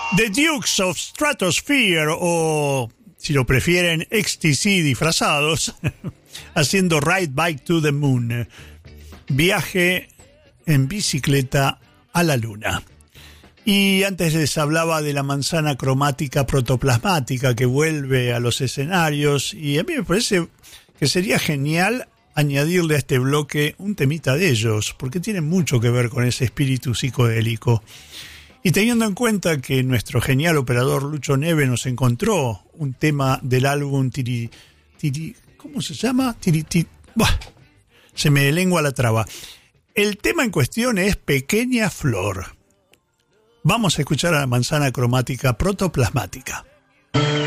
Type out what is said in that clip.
The Dukes of Stratosphere, o si lo prefieren, XTC disfrazados, haciendo Ride Bike to the Moon, viaje en bicicleta a la luna. Y antes les hablaba de la manzana cromática protoplasmática que vuelve a los escenarios, y a mí me parece que sería genial añadirle a este bloque un temita de ellos, porque tiene mucho que ver con ese espíritu psicodélico. Y teniendo en cuenta que nuestro genial operador Lucho Neve nos encontró un tema del álbum ¿cómo se llama? Se me lengua la traba. El tema en cuestión es Pequeña Flor. Vamos a escuchar a la manzana cromática protoplasmática.